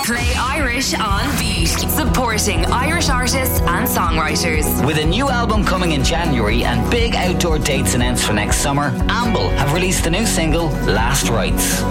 Play Irish on Beat, supporting Irish artists and songwriters. With a new album coming in January and big outdoor dates announced for next summer, Amble have released the new single Last Rites.